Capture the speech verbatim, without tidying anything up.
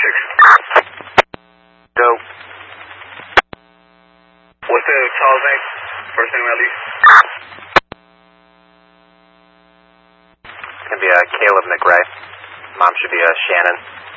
six. Go. What's the child's name? First name at least? It's going to be uh, Caleb McRae. Mom should be uh, Shannon.